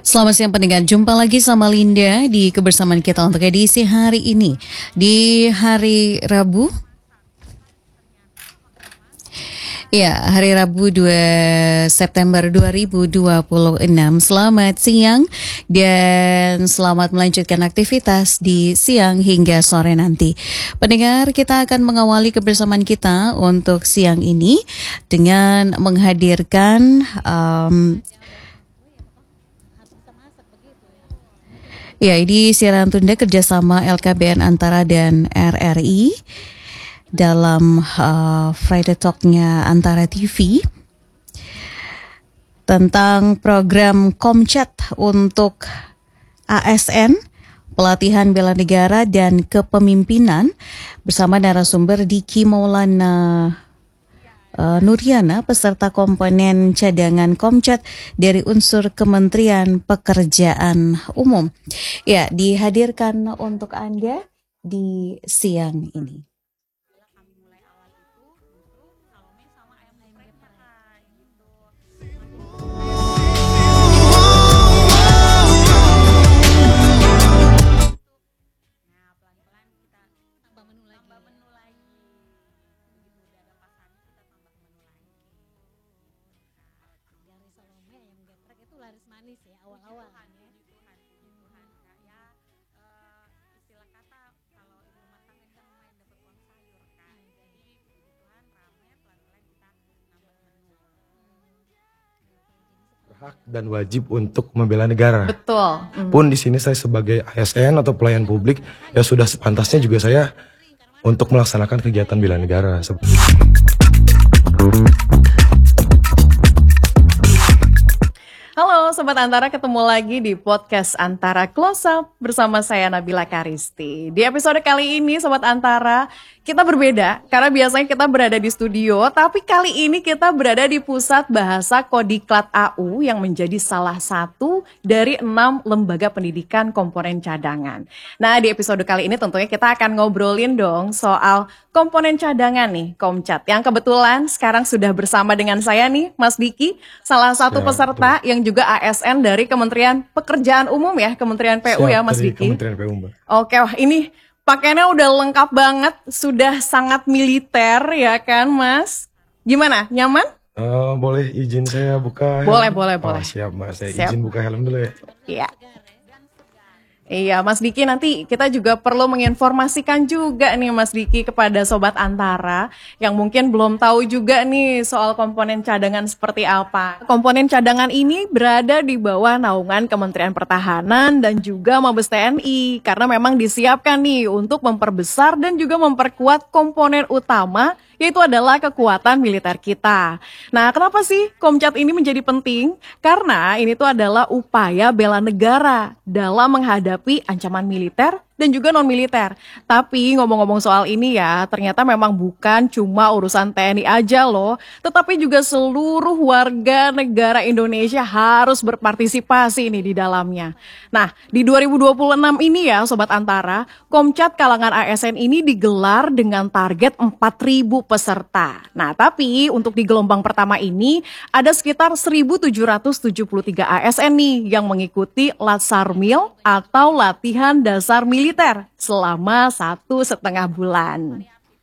Selamat siang pendengar, jumpa lagi sama Linda di kebersamaan kita untuk edisi hari ini. Di hari Rabu, hari Rabu 2 September 2026. Selamat siang dan selamat melanjutkan aktivitas di siang hingga sore nanti. Pendengar, kita akan mengawali kebersamaan kita untuk siang ini dengan menghadirkan ini siaran tunda kerjasama LKBN Antara dan RRI dalam Friday Talk-nya Antara TV tentang program Komcat untuk ASN, pelatihan bela negara dan kepemimpinan bersama narasumber Diki Maulana Nuriana, peserta komponen cadangan Komcat dari unsur Kementerian Pekerjaan Umum. Ya, dihadirkan untuk Anda di siang ini. Hak dan wajib untuk membela negara. Betul. Pun di sini saya sebagai ASN atau pelayan publik ya sudah sepantasnya juga saya untuk melaksanakan kegiatan bela negara. Halo Sobat Antara, ketemu lagi di podcast Antara Close Up bersama saya Nabila Karisti. Di episode kali ini Sobat Antara, kita berbeda karena biasanya kita berada di studio, tapi kali ini kita berada di Pusat Bahasa Kodiklat AU yang menjadi salah satu dari 6 lembaga pendidikan komponen cadangan. Nah, di episode kali ini tentunya kita akan ngobrolin dong soal komponen cadangan nih, Komcat. Yang kebetulan sekarang sudah bersama dengan saya nih, Mas Diki, salah satu peserta yang juga ASN dari Kementerian Pekerjaan Umum ya, Kementerian PU ya Mas Diki. Kementerian PU, Mbak. Oke, wah ini pakaiannya udah lengkap banget, sudah sangat militer ya kan Mas? Gimana, nyaman? Boleh izin saya buka Boleh, helm? boleh. Siap Mbak, saya Siap. izin buka helm dulu ya. Iya. Iya Mas Diki, nanti kita juga perlu menginformasikan juga nih Mas Diki kepada Sobat Antara yang mungkin belum tahu juga nih soal komponen cadangan seperti apa. Komponen cadangan ini berada di bawah naungan Kementerian Pertahanan dan juga Mabes TNI karena memang disiapkan nih untuk memperbesar dan juga memperkuat komponen utama, yaitu adalah kekuatan militer kita. Nah, kenapa sih Komcat ini menjadi penting? Karena ini tuh adalah upaya bela negara dalam menghadapi ancaman militer dan juga non-militer. Tapi ngomong-ngomong soal ini ya, ternyata memang bukan cuma urusan TNI aja loh, tetapi juga seluruh warga negara Indonesia harus berpartisipasi nih di dalamnya. Nah, di 2026 ini ya Sobat Antara, Komcat kalangan ASN ini digelar dengan target 4.000 peserta. Nah, tapi untuk di gelombang pertama ini ada sekitar 1.773 ASN nih yang mengikuti Latsarmil atau latihan dasar militer selama 1,5 bulan.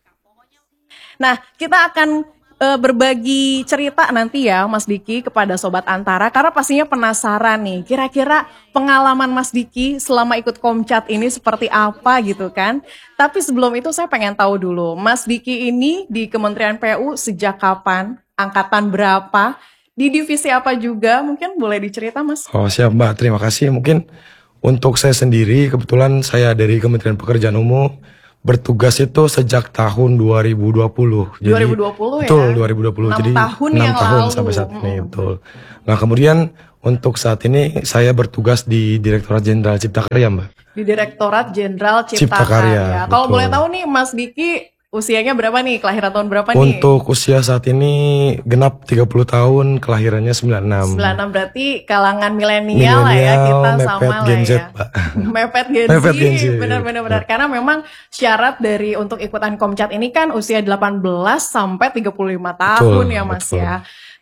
Nah, kita akan berbagi cerita nanti ya Mas Diki kepada Sobat Antara karena pastinya penasaran nih kira-kira pengalaman Mas Diki selama ikut Komcat ini seperti apa gitu kan. Tapi sebelum itu saya pengen tahu dulu, Mas Diki ini di Kementerian PU sejak kapan, angkatan berapa, di divisi apa juga, mungkin boleh dicerita Mas? Oh siap Mbak, terima kasih. Mungkin untuk saya sendiri, kebetulan saya dari Kementerian Pekerjaan Umum bertugas itu sejak tahun 2020. 2020 ya? Betul, 2020. 6 Jadi tahun 6 yang tahun lalu. sampai saat ini, betul. Nah, kemudian untuk saat ini saya bertugas di Direktorat Jenderal Cipta Karya, Mbak. Di Direktorat Jenderal Cipta Cipta Karya, Karya. Kalau betul. boleh tahu nih Mas Diki usianya berapa nih? Kelahiran tahun berapa nih? Untuk usia saat ini genap 30 tahun, kelahirannya 96. 96 berarti kalangan milenial lah ya, kita mepet sama lah Gen Z, ya. Pak. Mepet Gen Mepet Gen Z, Z, benar-benar. Karena memang syarat dari untuk ikutan Komcat ini kan usia 18 sampai 35 tahun Betul, ya Mas betul. ya. Nah,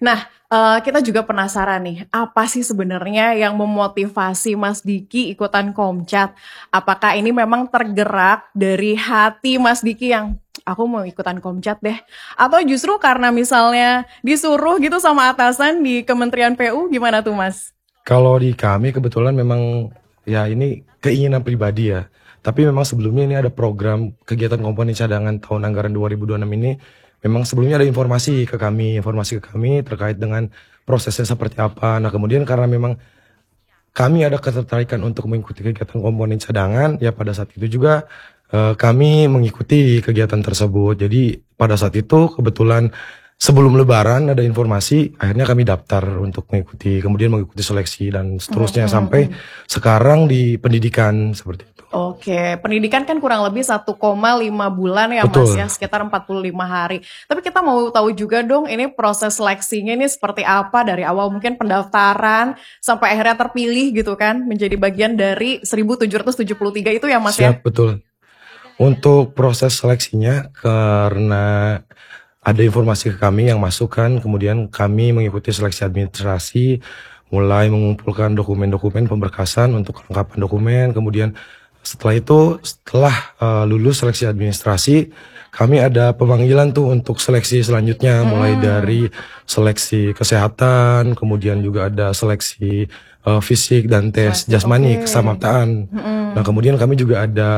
Kita juga penasaran nih, apa sih sebenarnya yang memotivasi Mas Diki ikutan Komcat? Apakah ini memang tergerak dari hati Mas Diki yang aku mau ikutan Komcat deh? Atau justru karena misalnya disuruh gitu sama atasan di Kementerian PU, gimana tuh Mas? Kalau di kami kebetulan memang ya ini keinginan pribadi ya. Tapi memang sebelumnya ini ada program kegiatan komponen cadangan tahun anggaran 2026 ini. Memang sebelumnya ada informasi ke kami terkait dengan prosesnya seperti apa. Nah kemudian karena memang kami ada ketertarikan untuk mengikuti kegiatan komponen cadangan, ya pada saat itu juga kami mengikuti kegiatan tersebut. Jadi pada saat itu kebetulan sebelum Lebaran ada informasi, akhirnya kami daftar untuk kemudian mengikuti seleksi dan seterusnya sampai sekarang di pendidikan seperti itu. Oke, pendidikan kan kurang lebih 1,5 bulan ya Betul. Mas ya, sekitar 45 hari. Tapi kita mau tahu juga dong ini proses seleksinya ini seperti apa dari awal mungkin pendaftaran sampai akhirnya terpilih gitu kan menjadi bagian dari 1773 itu ya Mas ya? Siap, betul. Untuk proses seleksinya karena ada informasi ke kami yang masuk kan, kemudian kami mengikuti seleksi administrasi, mulai mengumpulkan dokumen-dokumen pemberkasan untuk kelengkapan dokumen, kemudian setelah lulus seleksi administrasi, kami ada pemanggilan tuh untuk seleksi selanjutnya, mulai dari seleksi kesehatan, kemudian juga ada seleksi fisik dan tes jasmani, kesamaptaan. Nah kemudian kami juga ada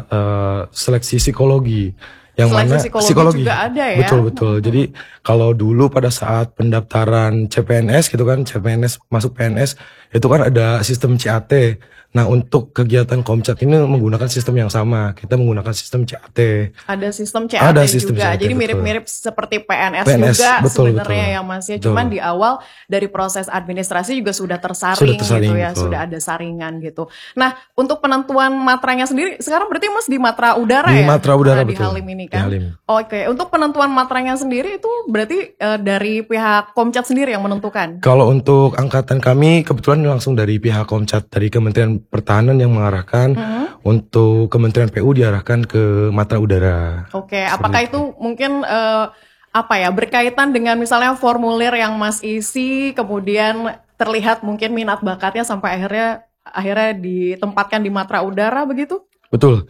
seleksi psikologi. Yang Seleksi mana psikologi juga ada ya? Betul. Jadi kalau dulu pada saat pendaftaran CPNS gitu kan, CPNS masuk PNS itu kan ada sistem CAT. Nah untuk kegiatan Komcat ini menggunakan sistem yang sama. Kita menggunakan sistem CAT. Ada sistem CAT Ada sistem juga, CAT, jadi betul. mirip-mirip seperti PNS PNS, juga betul, sebenarnya betul. ya Mas ya. Betul. Cuman di awal dari proses administrasi juga sudah tersaring, gitu ya, betul. sudah ada saringan gitu. Nah untuk penentuan matranya sendiri, sekarang berarti Mas di Matra Udara Di ya? Matra Udara, Di betul. Halim ini Di kan? Halim. Oke, untuk penentuan matranya sendiri itu berarti dari pihak Komcat sendiri yang menentukan? Kalau untuk angkatan kami kebetulan langsung dari pihak Komcat, dari Kementerian Pertahanan yang mengarahkan, untuk Kementerian PU diarahkan ke Matra Udara. Oke, apakah itu mungkin apa ya berkaitan dengan misalnya formulir yang Mas isi, kemudian terlihat mungkin minat bakatnya sampai akhirnya ditempatkan di Matra Udara begitu? Betul.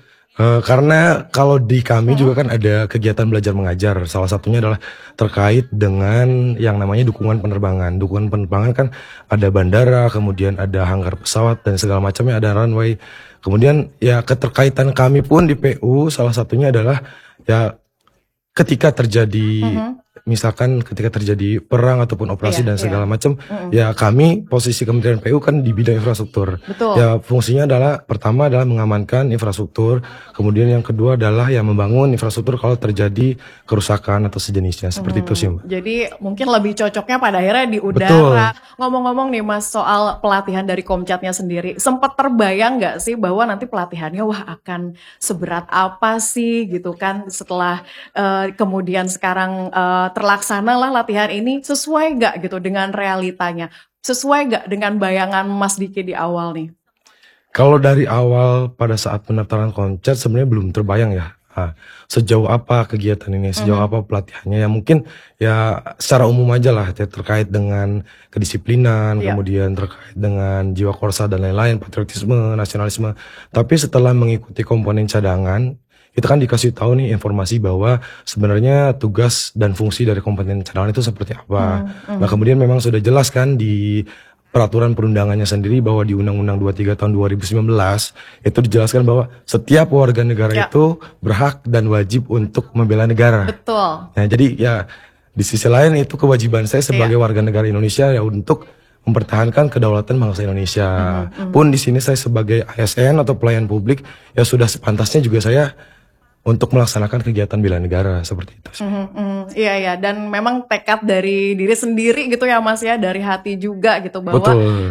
Karena kalau di kami juga kan ada kegiatan belajar mengajar. Salah satunya adalah terkait dengan yang namanya dukungan penerbangan. Dukungan penerbangan kan ada bandara, kemudian ada hanggar pesawat dan segala macamnya, ada runway. Kemudian ya keterkaitan kami pun di PU salah satunya adalah ya ketika terjadi misalkan ketika terjadi perang ataupun operasi dan segala macam, ya kami posisi Kementerian PU kan di bidang infrastruktur. Betul. Ya fungsinya adalah pertama adalah mengamankan infrastruktur, kemudian yang kedua adalah ya membangun infrastruktur kalau terjadi kerusakan atau sejenisnya seperti itu sih, Mbak. Jadi mungkin lebih cocoknya pada akhirnya di udara. Betul. Ngomong-ngomong nih Mas soal pelatihan dari Komcatnya sendiri, sempat terbayang nggak sih bahwa nanti pelatihannya wah akan seberat apa sih gitu kan setelah kemudian sekarang terlaksana lah latihan ini, sesuai nggak gitu dengan realitanya, sesuai nggak dengan bayangan Mas Diki di awal nih? Kalau dari awal pada saat pendaftaran Komcat sebenarnya belum terbayang ya. Sejauh apa kegiatan ini, sejauh apa pelatihannya, ya mungkin ya secara umum aja lah ya, terkait dengan kedisiplinan, kemudian terkait dengan jiwa korsa dan lain-lain, patriotisme, nasionalisme. Tapi setelah mengikuti komponen cadangan, kita kan dikasih tahu nih informasi bahwa sebenarnya tugas dan fungsi dari komponen cadangan itu seperti apa. Nah kemudian memang sudah jelas kan di peraturan perundangannya sendiri bahwa di Undang-Undang 23 tahun 2019 itu dijelaskan bahwa setiap warga negara itu berhak dan wajib untuk membela negara. Betul. Nah jadi ya di sisi lain itu kewajiban saya sebagai warga negara Indonesia ya untuk mempertahankan kedaulatan bangsa Indonesia. Pun di sini saya sebagai ASN atau pelayan publik ya sudah sepantasnya juga saya untuk melaksanakan kegiatan bela negara seperti itu. Iya, dan memang tekad dari diri sendiri gitu ya Mas ya, dari hati juga gitu bahwa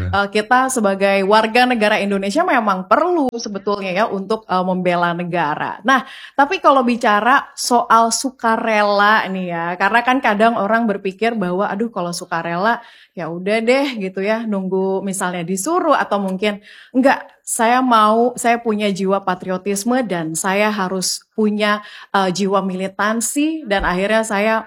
kita sebagai warga negara Indonesia memang perlu sebetulnya ya untuk membela negara. Nah, tapi kalau bicara soal sukarela nih ya, karena kan kadang orang berpikir bahwa aduh kalau sukarela ya udah deh gitu ya, nunggu misalnya disuruh atau mungkin enggak, saya punya jiwa patriotisme dan saya harus punya jiwa militansi dan akhirnya saya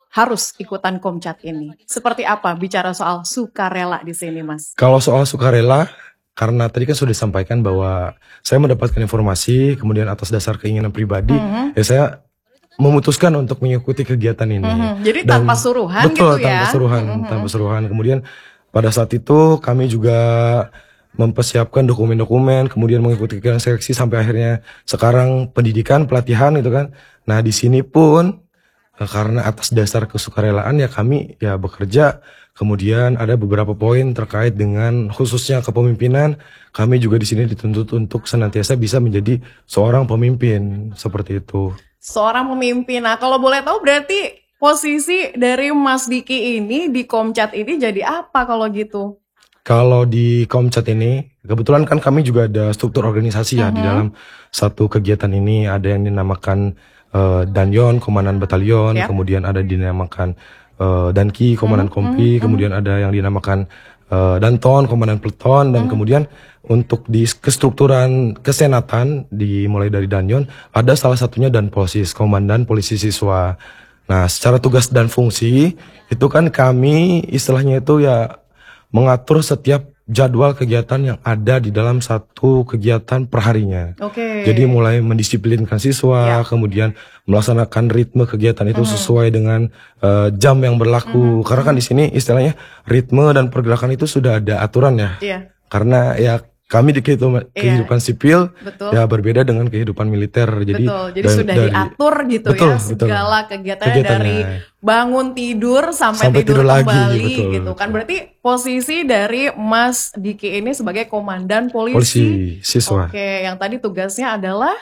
harus ikutan Komcat ini? Seperti apa bicara soal sukarela di sini, Mas? Kalau soal sukarela, karena tadi kan sudah disampaikan bahwa saya mendapatkan informasi, kemudian atas dasar keinginan pribadi, ya saya memutuskan untuk mengikuti kegiatan ini. Jadi tanpa suruhan betul, gitu ya? tanpa suruhan. Kemudian pada saat itu kami juga mempersiapkan dokumen-dokumen, kemudian mengikuti kegiatan seleksi sampai akhirnya sekarang pendidikan, pelatihan gitu kan. Nah di sini pun karena atas dasar kesukarelaan ya kami ya bekerja. Kemudian ada beberapa poin terkait dengan khususnya kepemimpinan. Kami juga di sini dituntut untuk senantiasa bisa menjadi seorang pemimpin seperti itu. Seorang pemimpin. Nah, kalau boleh tahu berarti posisi dari Mas Diki ini di Komcat ini jadi apa kalau gitu? Kalau di Komcat ini, kebetulan kan kami juga ada struktur organisasi ya di dalam satu kegiatan ini. Ada yang dinamakan Danyon, Komandan Batalion, kemudian ada dinamakan Danki, Komandan Kompi, kemudian ada yang dinamakan Danton, Komandan Peleton, dan kemudian untuk di kestrukturan kesenatan dimulai dari Danyon, ada salah satunya Danposis, Komandan Polisi Siswa. Nah, secara tugas dan fungsi itu kan kami istilahnya itu ya mengatur setiap jadwal kegiatan yang ada di dalam satu kegiatan perharinya. Jadi mulai mendisiplinkan siswa, kemudian melaksanakan ritme kegiatan itu sesuai dengan jam yang berlaku. Karena kan di sini istilahnya ritme dan pergerakan itu sudah ada aturan ya. Karena ya kami di kehidupan sipil ya berbeda dengan kehidupan militer. Jadi sudah diatur gitu ya segala kegiatannya dari bangun tidur sampai tidur kembali gitu kan. Berarti posisi dari Mas Diki ini sebagai Komandan Polisi Siswa. Oke, yang tadi tugasnya adalah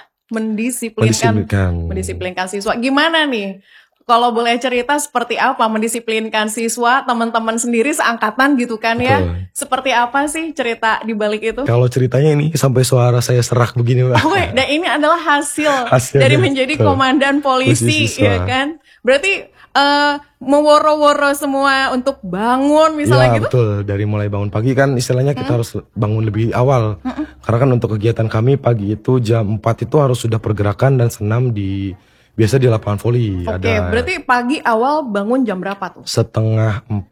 mendisiplinkan siswa. Gimana nih? Kalau boleh cerita seperti apa mendisiplinkan siswa, teman-teman sendiri seangkatan gitu kan ya. Seperti apa sih cerita di balik itu? Kalau ceritanya ini sampai suara saya serak begini, Mbak. Dan ini adalah hasil dari menjadi komandan polisi ya kan. Berarti meworo-woro semua untuk bangun misalnya gitu? Betul, dari mulai bangun pagi kan istilahnya kita harus bangun lebih awal. Karena kan untuk kegiatan kami pagi itu jam 4 itu harus sudah pergerakan dan senam biasa di lapangan voli. Berarti pagi awal bangun jam berapa tuh? Setengah 4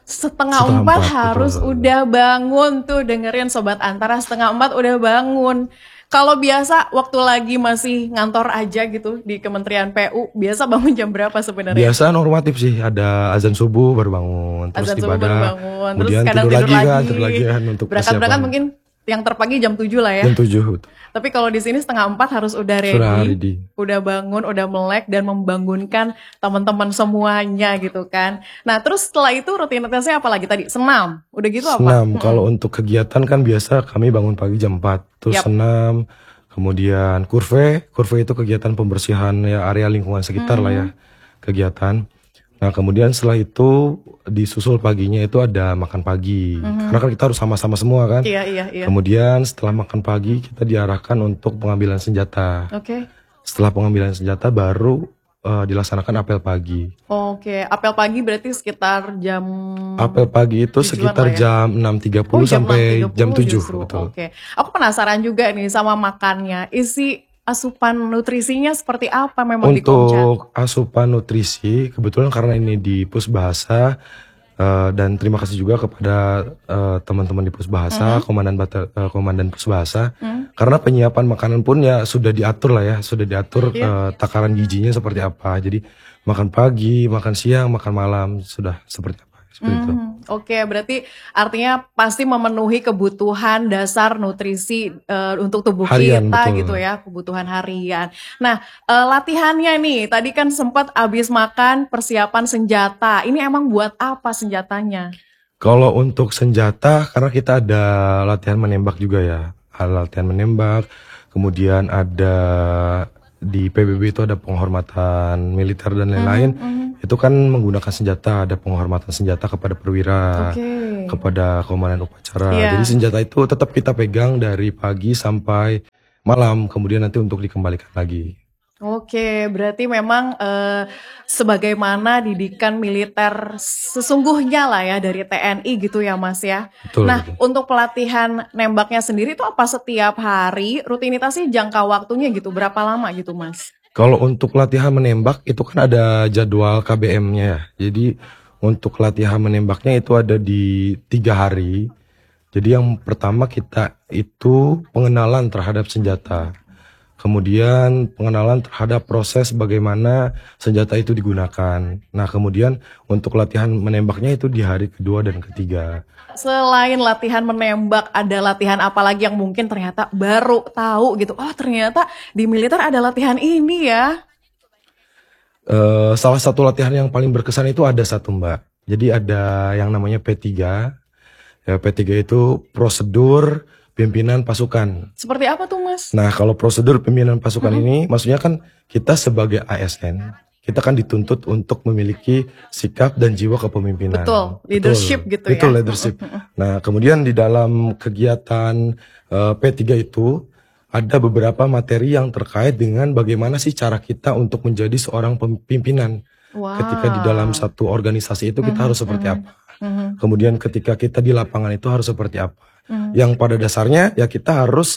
harus udah bangun tuh, dengerin Sobat Antara, setengah 4 udah bangun. Kalau biasa waktu lagi masih ngantor aja gitu di Kementerian PU, biasa bangun jam berapa sebenarnya? Biasa normatif sih, ada azan subuh baru bangun, terus ibadah, kemudian tidur lagi kan untuk berangkat mungkin yang terpagi jam 7 lah ya. Jam 7. Tapi kalau di sini setengah 4 harus udah ready. Udah bangun, udah melek dan membangunkan teman-teman semuanya gitu kan. Nah, terus setelah itu rutinitasnya apa lagi tadi? Senam. Udah gitu apa? Senam. Kalau untuk kegiatan kan biasa kami bangun pagi jam 4. Terus senam. Kemudian kurve itu kegiatan pembersihan ya area lingkungan sekitar lah ya. Kegiatan. Nah, kemudian setelah itu disusul paginya itu ada makan pagi. Karena kan kita harus sama-sama semua kan. Iya. Kemudian setelah makan pagi kita diarahkan untuk pengambilan senjata. Setelah pengambilan senjata baru dilaksanakan apel pagi. Apel pagi berarti sekitar jam... Apel pagi itu sekitar jam 6.30 sampai jam 7. Betul. Aku penasaran juga nih sama makannya. Isi asupan nutrisinya seperti apa memang di Komcat? Untuk asupan nutrisi, kebetulan karena ini di Pusbahasa, dan terima kasih juga kepada teman-teman di Pusbahasa, Komandan Pusbahasa, karena penyiapan makanan pun ya sudah diatur lah ya, sudah diatur takaran gizinya seperti apa. Jadi makan pagi, makan siang, makan malam, sudah seperti apa. Itu. Berarti artinya pasti memenuhi kebutuhan dasar nutrisi untuk tubuh harian, kita betul. gitu ya, kebutuhan harian. Nah, latihannya nih, tadi kan sempat habis makan persiapan senjata. Ini emang buat apa senjatanya? Kalau untuk senjata, karena kita ada latihan menembak juga ya, latihan menembak. Kemudian ada di PBB itu ada penghormatan militer dan lain-lain. Itu kan menggunakan senjata, ada penghormatan senjata kepada perwira, kepada komandan upacara. Jadi senjata itu tetap kita pegang dari pagi sampai malam, kemudian nanti untuk dikembalikan lagi. Berarti memang sebagaimana didikan militer sesungguhnya lah ya dari TNI gitu ya Mas ya. Betul, betul. Untuk pelatihan nembaknya sendiri itu apa setiap hari? Rutinitasnya jangka waktunya gitu, berapa lama gitu Mas? Kalau untuk latihan menembak itu kan ada jadwal KBM-nya ya. Jadi untuk latihan menembaknya itu ada di 3 hari. Jadi yang pertama kita itu pengenalan terhadap senjata. Kemudian pengenalan terhadap proses bagaimana senjata itu digunakan. Nah kemudian untuk latihan menembaknya itu di hari kedua dan ketiga. Selain latihan menembak, ada latihan apa lagi yang mungkin ternyata baru tahu gitu? Oh ternyata di militer ada latihan ini ya. Salah satu latihan yang paling berkesan itu ada satu Mbak. Jadi ada yang namanya P3. Ya, P3 itu prosedur pimpinan pasukan. Seperti apa tuh Mas? Nah, kalau prosedur pimpinan pasukan ini, maksudnya kan kita sebagai ASN, kita kan dituntut untuk memiliki sikap dan jiwa kepemimpinan. Betul, leadership gitu ya. Betul, leadership. Nah, kemudian di dalam kegiatan P3 itu, ada beberapa materi yang terkait dengan bagaimana sih cara kita untuk menjadi seorang pimpinan. Wow. Ketika di dalam satu organisasi itu kita harus seperti apa. Kemudian ketika kita di lapangan itu harus seperti apa. Yang pada dasarnya ya kita harus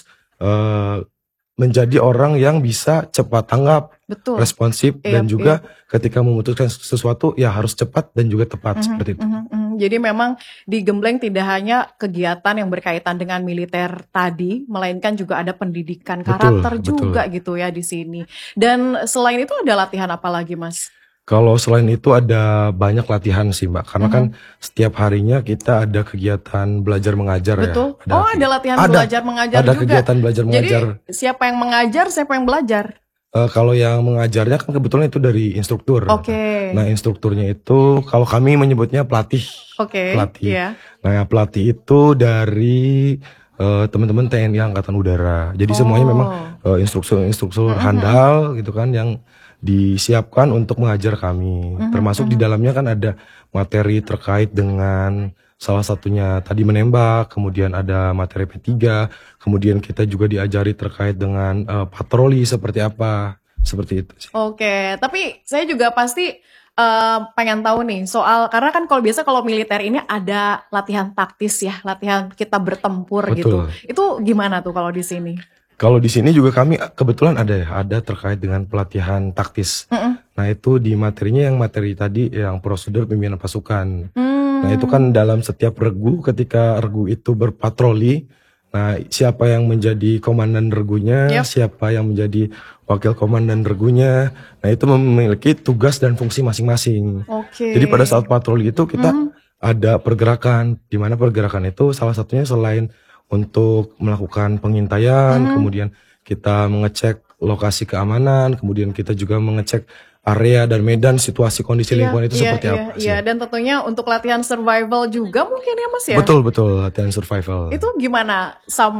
menjadi orang yang bisa cepat tanggap, Betul. responsif, dan juga ketika memutuskan sesuatu ya harus cepat dan juga tepat seperti itu. Jadi memang di Gembleng tidak hanya kegiatan yang berkaitan dengan militer tadi, melainkan juga ada pendidikan karakter juga gitu ya di sini. Dan selain itu ada latihan apa lagi Mas? Kalau selain itu ada banyak latihan sih Mbak, karena kan setiap harinya kita ada kegiatan belajar mengajar. Betul. Ya. Ada latihan belajar mengajar ada juga. kegiatan belajar mengajar. Jadi siapa yang mengajar, siapa yang belajar? Kalau yang mengajarnya kan kebetulan itu dari instruktur. Oke. Nah instrukturnya itu kalau kami menyebutnya pelatih. Oke. Pelatih. Iya. Nah pelatih itu dari teman-teman TNI Angkatan Udara. Jadi semuanya memang instruktur handal gitu kan yang disiapkan untuk mengajar kami. Termasuk di dalamnya kan ada materi terkait dengan salah satunya tadi menembak, kemudian ada materi P3, kemudian kita juga diajari terkait dengan patroli seperti apa, seperti itu sih. Oke, tapi saya juga pasti pengen tahu nih soal, karena kan kalau biasa kalau militer ini ada latihan taktis ya, latihan kita bertempur gitu. Itu gimana tuh kalau di sini? Kalau di sini juga kami kebetulan ada terkait dengan pelatihan taktis. Nah itu di materinya yang materi tadi yang prosedur pimpinan pasukan. Nah itu kan dalam setiap regu, ketika regu itu berpatroli, nah siapa yang menjadi komandan regunya, siapa yang menjadi wakil komandan regunya, nah itu memiliki tugas dan fungsi masing-masing. Jadi pada saat patroli itu kita ada pergerakan, di mana pergerakan itu salah satunya selain untuk melakukan pengintaian, kemudian kita mengecek lokasi keamanan, kemudian kita juga mengecek area dan medan situasi kondisi lingkungan itu seperti apa sih. Iya, dan tentunya untuk latihan survival juga mungkin ya Mas ya? Betul, latihan survival. Itu gimana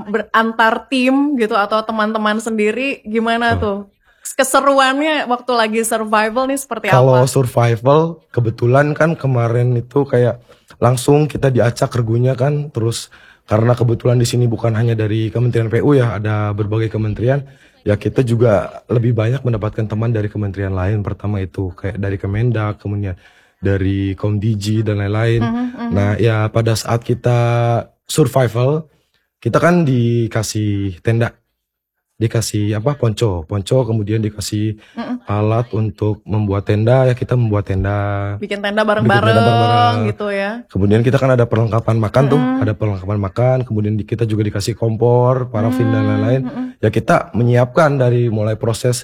antar tim gitu atau teman-teman sendiri gimana tuh? Keseruannya waktu lagi survival nih seperti apa? Kalau survival kebetulan kan kemarin itu kayak langsung kita diacak regunya kan, terus karena kebetulan di sini bukan hanya dari Kementerian PU ya, ada berbagai kementerian. Ya kita juga lebih banyak mendapatkan teman dari kementerian lain. Pertama itu kayak dari Kemendak, kemudian dari Komdigi dan lain-lain. Nah ya pada saat kita survival, kita kan dikasih tenda, dikasih ponco, kemudian dikasih alat untuk membuat tenda, ya kita membuat tenda. Bikin tenda bareng-bareng gitu ya. Kemudian kita kan ada perlengkapan makan tuh, ada perlengkapan makan, kemudian kita juga dikasih kompor, parafin dan lain-lain. Ya kita menyiapkan dari mulai proses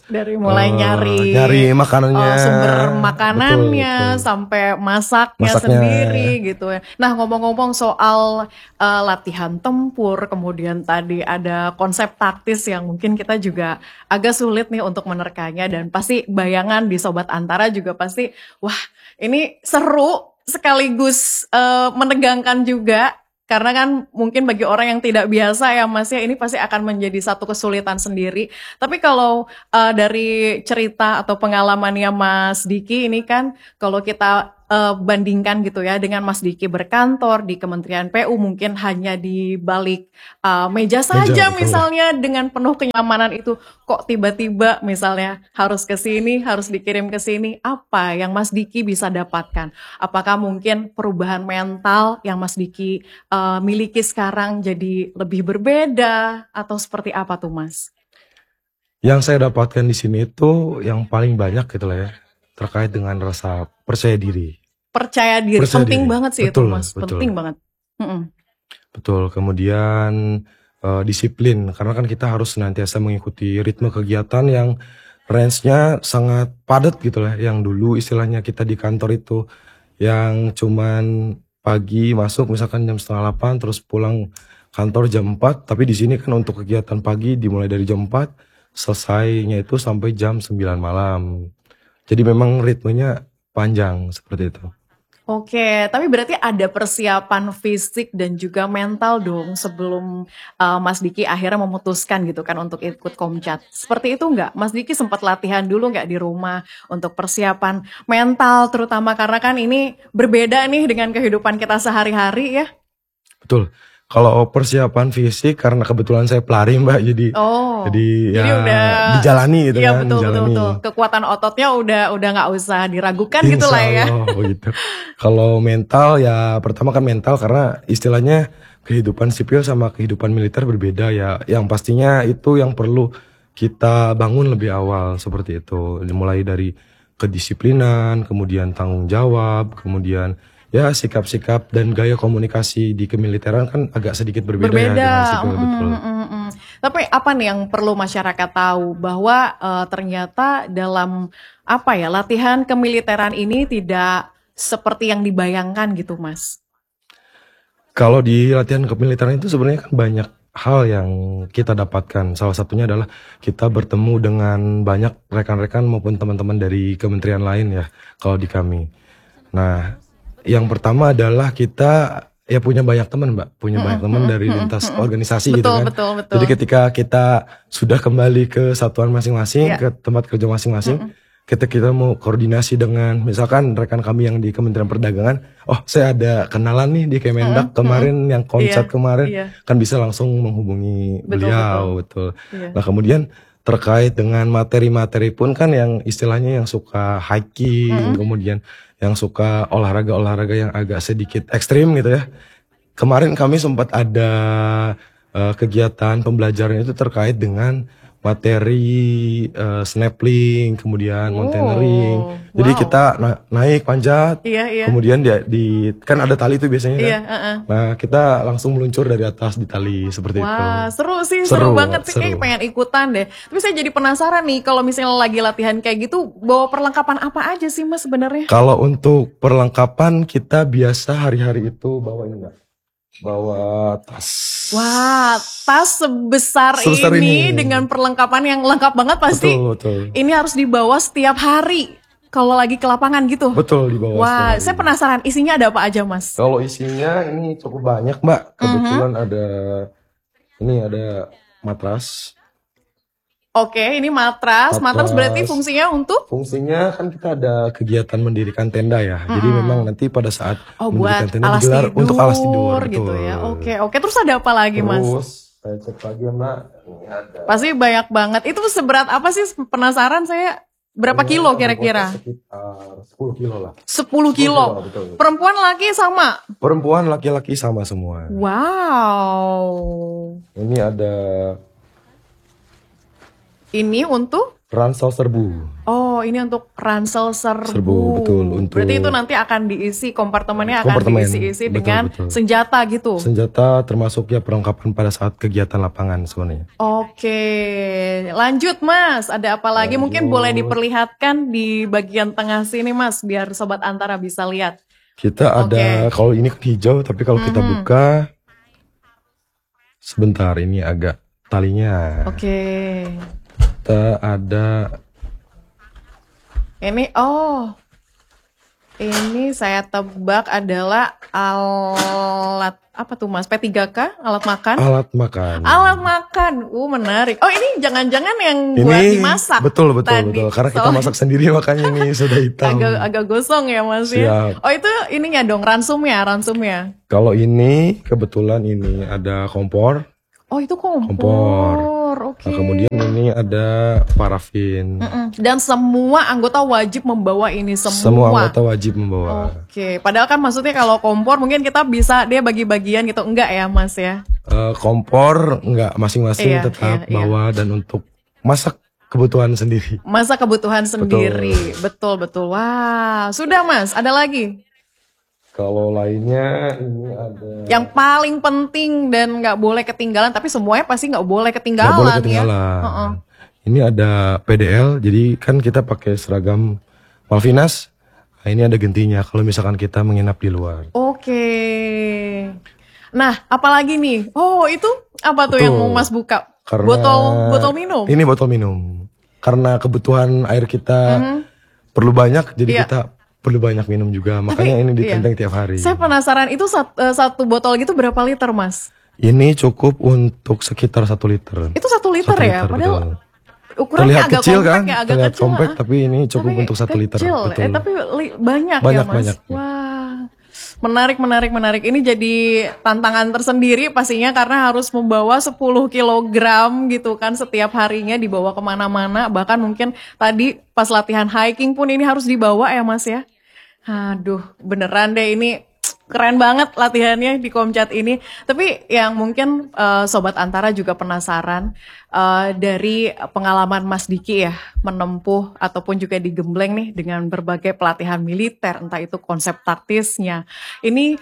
nyari makanannya, sumber makanannya, betul. Sampai masaknya sendiri gitu ya. Nah ngomong-ngomong soal latihan tempur, kemudian tadi ada konsep taktis yang mungkin kita juga agak sulit nih untuk menerkanya, dan pasti bayangan di Sobat Antara juga pasti wah ini seru sekaligus menegangkan juga, karena kan mungkin bagi orang yang tidak biasa ya Mas ya, ini pasti akan menjadi satu kesulitan sendiri. Tapi kalau dari cerita atau pengalamannya Mas Diki ini kan, kalau kita bandingkan gitu ya dengan Mas Diki berkantor di Kementerian PU, mungkin hanya di balik meja saja misalnya dengan penuh kenyamanan itu, kok tiba-tiba misalnya harus ke sini, harus dikirim ke sini, apa yang Mas Diki bisa dapatkan? Apakah mungkin perubahan mental yang Mas Diki miliki sekarang jadi lebih berbeda atau seperti apa tuh Mas? Yang saya dapatkan di sini itu yang paling banyak gitu lah ya, terkait dengan rasa percaya diri. Percaya diri, Percaya penting diri. banget sih Betul, itu Mas, betul. penting banget. Mm-mm. Betul, kemudian disiplin, karena kan kita harus senantiasa mengikuti ritme kegiatan yang range-nya sangat padat gitu lah. Yang dulu istilahnya kita di kantor itu yang cuman pagi masuk misalkan jam setengah 8 terus pulang kantor jam 4, tapi di sini kan untuk kegiatan pagi dimulai dari jam 4 selesainya itu sampai jam 9 malam. Jadi memang ritmenya panjang seperti itu. Oke, tapi berarti ada persiapan fisik dan juga mental dong sebelum Mas Diki akhirnya memutuskan gitu kan untuk ikut Komcat. Seperti itu nggak? Mas Diki sempat latihan dulu nggak di rumah untuk persiapan mental terutama karena kan ini berbeda nih dengan kehidupan kita sehari-hari ya. Betul. Kalau persiapan fisik karena kebetulan saya pelari Mbak, jadi Oh, ya jadi udah dijalani gitu iya kan, betul betul dijalani. betul. Kekuatan ototnya udah nggak usah diragukan gitu Insya lah ya. Allah begitu. Kalau mental ya pertama kan mental karena istilahnya kehidupan sipil sama kehidupan militer berbeda ya. Yang pastinya itu yang perlu kita bangun lebih awal seperti itu. Mulai dari kedisiplinan, kemudian tanggung jawab, kemudian ya sikap-sikap dan gaya komunikasi di kemiliteran kan agak sedikit berbeda ya Berbeda. dengan sipil, betul. Tapi apa nih yang perlu masyarakat tahu bahwa ternyata dalam apa ya latihan kemiliteran ini tidak seperti yang dibayangkan gitu, Mas. Kalau di latihan kemiliteran itu sebenarnya kan banyak hal yang kita dapatkan. Salah satunya adalah kita bertemu dengan banyak rekan-rekan maupun teman-teman dari kementerian lain ya, kalau di kami. Nah, yang pertama adalah kita ya punya banyak teman Mbak, punya banyak teman dari lintas organisasi gitu kan. Betul. Jadi ketika kita sudah kembali ke satuan masing-masing, Iya. ke tempat kerja masing-masing, kita mau koordinasi dengan misalkan rekan kami yang di Kementerian Perdagangan, oh saya ada kenalan nih di Kemendak kemarin yang Komcat Iya, kemarin, iya. kan bisa langsung menghubungi Betul, beliau, betul. Iya. Nah kemudian terkait dengan materi-materi pun kan yang istilahnya yang suka hiking, kemudian yang suka olahraga-olahraga yang agak sedikit ekstrim gitu ya. Kemarin kami sempat ada kegiatan pembelajaran itu terkait dengan materi snapping, kemudian mountaineering. Jadi wow. kita naik panjat, Iya. kemudian kan ada tali itu biasanya kan. Iya, Nah kita langsung meluncur dari atas di tali seperti itu. Wah, seru sih, Seru, seru banget sih. seru. Kayak pengen ikutan deh. Tapi saya jadi penasaran nih, kalau misalnya lagi latihan kayak gitu, bawa perlengkapan apa aja sih Mas sebenarnya? Kalau untuk perlengkapan kita biasa hari-hari itu bawa ini enggak? Bawa tas. Wah, tas sebesar ini dengan perlengkapan yang lengkap banget pasti. Betul. Ini harus dibawa setiap hari kalau lagi ke lapangan gitu. Betul dibawa. Wah, setiap saya hari. penasaran isinya ada apa aja, Mas? Kalau isinya ini cukup banyak, Mbak. Kebetulan ada matras. Oke, ini matras. Matras berarti fungsinya untuk? Fungsinya kan kita ada kegiatan mendirikan tenda ya. Jadi memang nanti pada saat buat mendirikan tenda alas digelar tidur, untuk alas tidur gitu betul. ya. Oke. Terus ada apa lagi, Mas? Terus saya cek lagi ya, Mbak. Ini ada. Pasti banyak banget. Itu seberat apa sih? Penasaran saya. Berapa kilo kira-kira? Sekitar 10 kilo lah. 10 kilo. Betul. Perempuan laki sama? Perempuan laki-laki sama semua. Wow. Ini ada Ini untuk? ransel serbu. Oh, ini untuk ransel serbu. Betul, untuk Berarti itu nanti akan diisi, kompartemennya akan Kompartemen, diisi-isi betul, dengan betul. senjata gitu. Senjata termasuk ya perlengkapan pada saat kegiatan lapangan sebenarnya. Oke, lanjut Mas. Ada apa lagi? Mungkin boleh diperlihatkan di bagian tengah sini Mas, biar Sobat Antara bisa lihat. Kita ada, kalau ini kan hijau, tapi kalau kita buka, sebentar ini agak talinya. Oke. Kita ada, Ini saya tebak adalah alat apa tuh Mas? P3K? Alat makan? alat makan. Alat makan. Menarik. Oh, ini jangan-jangan yang buat dimasak. Betul. tadi. Karena kita masak sendiri makanya ini sudah hitam. agak gosong ya Mas ya. Siap. Oh, itu ininya dong, ransumnya. Kalau ini kebetulan ini ada kompor. Oh, itu kompor. Kompor. Oke. Nah, kemudian ini ada parafin. Dan semua anggota wajib membawa ini semua. Semua anggota wajib membawa. Oke, padahal kan maksudnya kalau kompor mungkin kita bisa dia bagi-bagian gitu, enggak ya Mas ya? Kompor enggak, masing-masing Iya, tetap iya. bawa, dan untuk masak kebutuhan sendiri. Masa kebutuhan sendiri. Betul, betul. Wah, sudah Mas, ada lagi? Kalau lainnya ini ada. Yang paling penting dan nggak boleh ketinggalan, tapi semuanya pasti nggak boleh ketinggalan, Nggak boleh ketinggalan. ya. Ini ada PDL, jadi kan kita pakai seragam Malvinas. Nah, ini ada gentinya kalau misalkan kita menginap di luar. Oke. Nah, apalagi nih? Oh, itu apa tuh yang mau Mas buka? Botol minum. Ini botol minum. Karena kebutuhan air kita perlu banyak, jadi kita perlu banyak minum juga. Makanya ini ditenteng tiap hari. Saya penasaran, itu satu botol gitu berapa liter, Mas? Ini cukup untuk sekitar 1 liter. Itu 1 liter ya? Padahal ukurannya terlihat agak kecil kompak kan? ya, agak Terlihat kecil. kompak, tapi ini cukup untuk 1 liter. Kecil, Betul. tapi banyak ya, Mas? Banyak. Wah, menarik. Ini jadi tantangan tersendiri pastinya karena harus membawa 10 kilogram gitu kan setiap harinya, dibawa kemana-mana. Bahkan mungkin tadi pas latihan hiking pun ini harus dibawa ya, Mas ya? Aduh, beneran deh ini keren banget latihannya di Komcat ini. Tapi yang mungkin Sobat Antara juga penasaran dari pengalaman Mas Diki ya menempuh ataupun juga digembleng nih dengan berbagai pelatihan militer, entah itu konsep taktisnya. Ini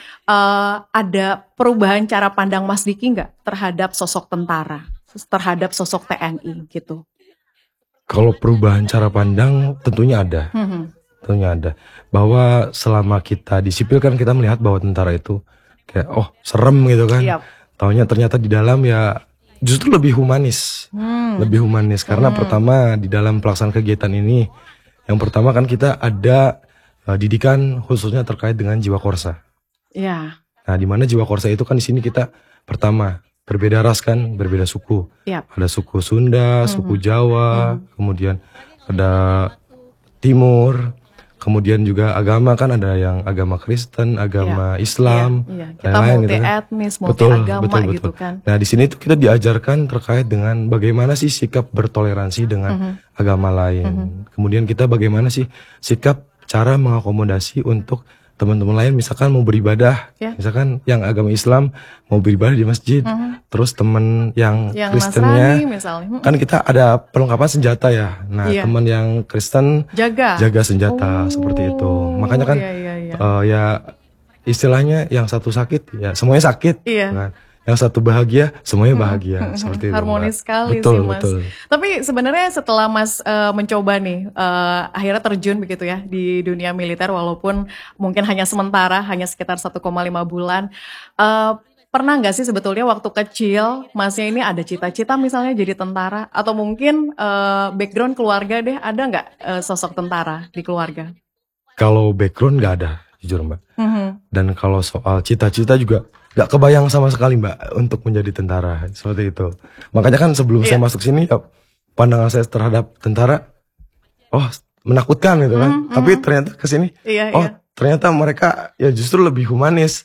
ada perubahan cara pandang Mas Diki nggak terhadap sosok tentara, terhadap sosok TNI gitu? Kalau perubahan cara pandang tentunya ada. Tentunya ada. Bahwa selama kita di sipil kan kita melihat bahwa tentara itu kayak serem gitu kan. Taunya ternyata di dalam ya justru lebih humanis. Lebih humanis karena pertama di dalam pelaksanaan kegiatan ini yang pertama kan kita ada didikan khususnya terkait dengan jiwa korsa. Iya. Nah, di mana jiwa korsa itu kan di sini kita pertama berbeda ras kan, berbeda suku. Ada suku Sunda, suku Jawa, kemudian ada Timur. Kemudian juga agama kan ada yang agama Kristen, agama Islam, Kita multi etnis, multi agama gitu kan. Nah di sini tuh kita diajarkan terkait dengan bagaimana sih sikap bertoleransi dengan agama lain. Kemudian kita bagaimana sih sikap cara mengakomodasi untuk teman-teman lain, misalkan mau beribadah, misalkan yang agama Islam mau beribadah di masjid, terus teman yang Kristennya, kan kita ada perlengkapan senjata ya. Nah teman yang Kristen jaga senjata seperti itu. Makanya kan ya istilahnya yang satu sakit ya semuanya sakit. Nah, yang satu bahagia semuanya bahagia seperti itu. Harmonis sekali sih Mas. Tapi sebenarnya setelah Mas mencoba nih akhirnya terjun begitu ya di dunia militer walaupun mungkin hanya sementara, hanya sekitar 1,5 bulan. Pernah nggak sih sebetulnya waktu kecil Masnya ini ada cita-cita misalnya jadi tentara atau mungkin background keluarga deh, ada nggak sosok tentara di keluarga? Kalau background nggak ada, jujur Mbak. Dan kalau soal cita-cita juga gak kebayang sama sekali Mbak untuk menjadi tentara seperti itu. Makanya kan sebelum saya masuk sini ya, pandangan saya terhadap tentara menakutkan gitu kan. Tapi ternyata kesini ternyata mereka ya justru lebih humanis,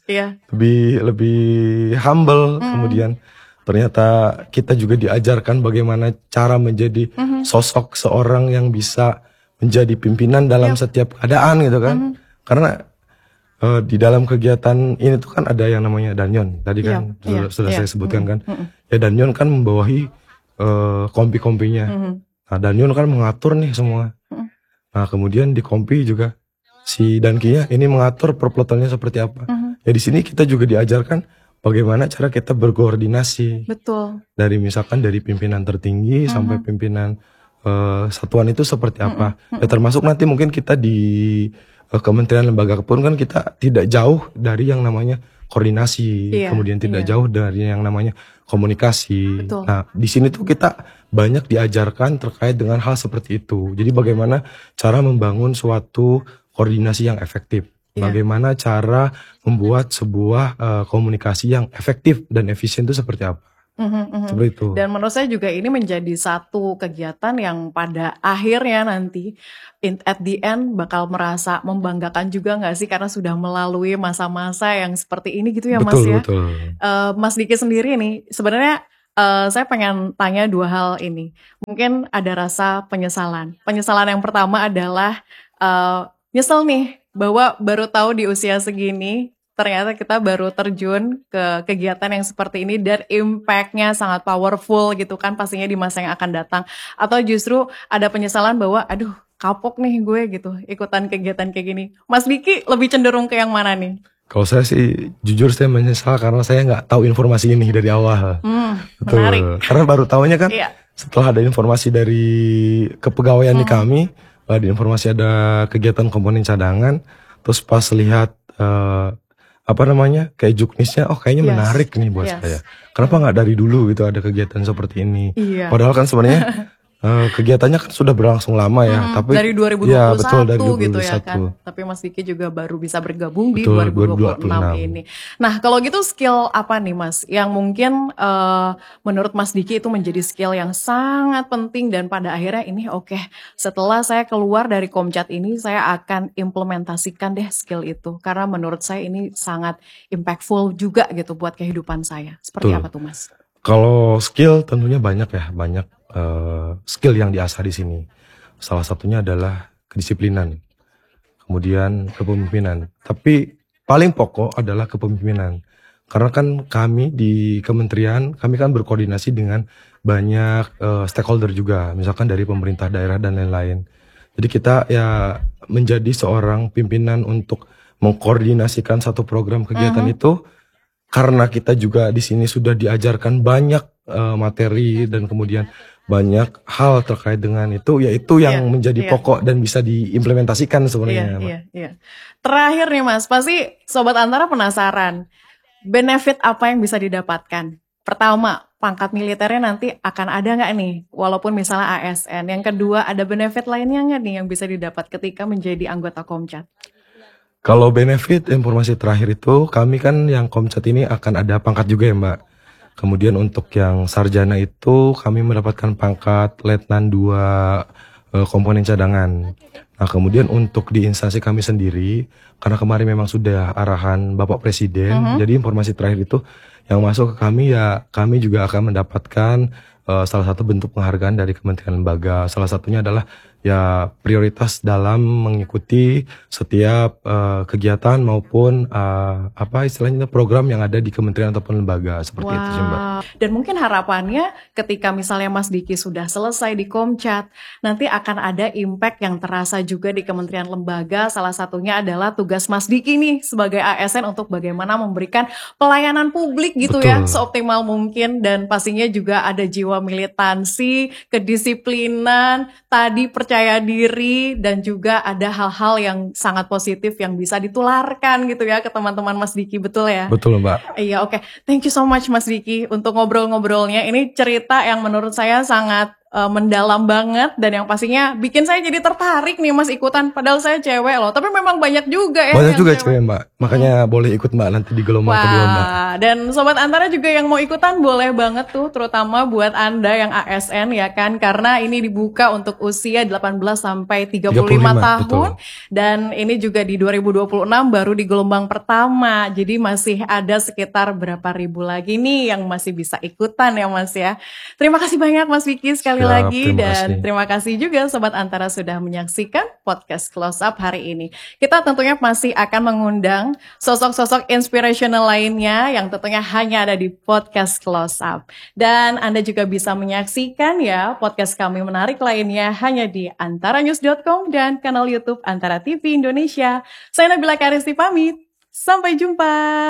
lebih humble. Kemudian ternyata kita juga diajarkan bagaimana cara menjadi sosok seorang yang bisa menjadi pimpinan dalam setiap keadaan gitu kan. Karena di dalam kegiatan ini tuh kan ada yang namanya danyon. Tadi kan sudah saya sebutkan kan. Ya danyon kan membawahi kompi-kompinya. Nah danyon kan mengatur nih semua. Nah kemudian di kompi juga si dankinya ini mengatur perpelonnya seperti apa. Ya di sini kita juga diajarkan bagaimana cara kita berkoordinasi. Betul. Dari misalkan dari pimpinan tertinggi sampai pimpinan satuan itu seperti apa. Ya termasuk nanti mungkin kita di kementerian lembaga pun kan kita tidak jauh dari yang namanya koordinasi, kemudian tidak jauh dari yang namanya komunikasi. Betul. Nah, di sini tuh kita banyak diajarkan terkait dengan hal seperti itu. Jadi bagaimana cara membangun suatu koordinasi yang efektif. Bagaimana cara membuat sebuah komunikasi yang efektif dan efisien itu seperti apa. Seperti itu. Dan menurut saya juga ini menjadi satu kegiatan yang pada akhirnya nanti at the end bakal merasa membanggakan juga nggak sih karena sudah melalui masa-masa yang seperti ini gitu ya Mas ya. Betul. Mas Diki sendiri nih sebenarnya saya pengen tanya 2 hal ini. Mungkin ada rasa penyesalan. Penyesalan yang pertama adalah nyesel nih bahwa baru tahu di usia segini ternyata kita baru terjun ke kegiatan yang seperti ini dan impact-nya sangat powerful gitu kan pastinya di masa yang akan datang. Atau justru ada penyesalan bahwa aduh kapok nih gue gitu ikutan kegiatan kayak gini. Mas Diki lebih cenderung ke yang mana nih? Kalau saya sih jujur saya menyesal karena saya nggak tahu informasi ini dari awal. Betul. Menarik. Karena baru tahunya kan Iya. setelah ada informasi dari kepegawaian di kami, ada informasi ada kegiatan komponen cadangan, terus pas lihat kayak juknisnya, oh kayaknya Yes. menarik nih buat Yes. saya. Kenapa nggak dari dulu gitu ada kegiatan seperti ini? Iya. Padahal kan sebenarnya kegiatannya kan sudah berlangsung lama ya, tapi Dari 2021 ya, betul, dari gitu ya 2021. kan. Tapi Mas Diki juga baru bisa bergabung di Betul, 2026 2026 ini. Nah, kalau gitu skill apa nih Mas yang mungkin menurut Mas Diki itu menjadi skill yang sangat penting dan pada akhirnya ini oke, setelah saya keluar dari Komcat ini saya akan implementasikan deh skill itu karena menurut saya ini sangat impactful juga gitu buat kehidupan saya. Seperti Betul. apa tuh Mas? Kalau skill tentunya banyak ya, banyak skill yang diasah di sini. Salah satunya adalah kedisiplinan, kemudian kepemimpinan. Tapi paling pokok adalah kepemimpinan. Karena kan kami di kementerian, kami kan berkoordinasi dengan banyak stakeholder juga, misalkan dari pemerintah daerah dan lain-lain. Jadi kita ya menjadi seorang pimpinan untuk mengkoordinasikan satu program kegiatan itu. Karena kita juga di sini sudah diajarkan banyak materi dan kemudian banyak hal terkait dengan itu, yaitu yang Iya, menjadi iya. pokok dan bisa diimplementasikan sebenarnya. Mbak. Iya. Terakhir nih Mas, pasti Sobat Antara penasaran. Benefit apa yang bisa didapatkan? Pertama, pangkat militernya nanti akan ada nggak nih? Walaupun misalnya ASN. Yang kedua, ada benefit lainnya nggak nih yang bisa didapat ketika menjadi anggota Komcat? Kalau benefit informasi terakhir itu, kami kan yang Komcat ini akan ada pangkat juga ya Mbak. Kemudian untuk yang sarjana itu kami mendapatkan pangkat Letnan 2 komponen cadangan. Nah kemudian untuk di instansi kami sendiri, karena kemarin memang sudah arahan Bapak Presiden, jadi informasi terakhir itu yang masuk ke kami ya kami juga akan mendapatkan salah satu bentuk penghargaan dari kementerian lembaga. Salah satunya adalah ya prioritas dalam mengikuti setiap kegiatan maupun istilahnya program yang ada di kementerian ataupun lembaga seperti itu sih Mbak. Dan mungkin harapannya ketika misalnya Mas Diki sudah selesai di Komcat, nanti akan ada impact yang terasa juga di kementerian lembaga. Salah satunya adalah tugas Mas Diki nih sebagai ASN untuk bagaimana memberikan pelayanan publik gitu ya Betul. seoptimal mungkin dan pastinya juga ada jiwa militansi, kedisiplinan, tadi percaya diri dan juga ada hal-hal yang sangat positif yang bisa ditularkan gitu ya ke teman-teman Mas Diki, betul ya? Betul Mbak. Iya, oke. Thank you so much Mas Diki untuk ngobrol-ngobrolnya. Ini cerita yang menurut saya sangat mendalam banget dan yang pastinya bikin saya jadi tertarik nih Mas ikutan. Padahal saya cewek loh, tapi memang banyak juga ya. Banyak yang juga cewek Mbak, makanya boleh ikut Mbak nanti di gelombang kedua Mbak. Wah, dan Sobat Antara juga yang mau ikutan boleh banget tuh, terutama buat Anda yang ASN ya kan, karena ini dibuka untuk usia 18 sampai 35 tahun, betul. dan ini juga di 2026 baru di gelombang pertama, jadi masih ada sekitar berapa ribu lagi nih yang masih bisa ikutan ya Mas ya. Terima kasih banyak Mas Vicky sekali Siap, lagi, terima dan kasih. terima kasih juga Sobat Antara sudah menyaksikan podcast Close Up hari ini. Kita tentunya masih akan mengundang sosok-sosok inspirational lainnya yang tentunya hanya ada di podcast Close Up. Dan Anda juga bisa menyaksikan ya podcast kami menarik lainnya hanya di antaranews.com dan kanal YouTube Antara TV Indonesia. Saya Nabila Karisti pamit. Sampai jumpa.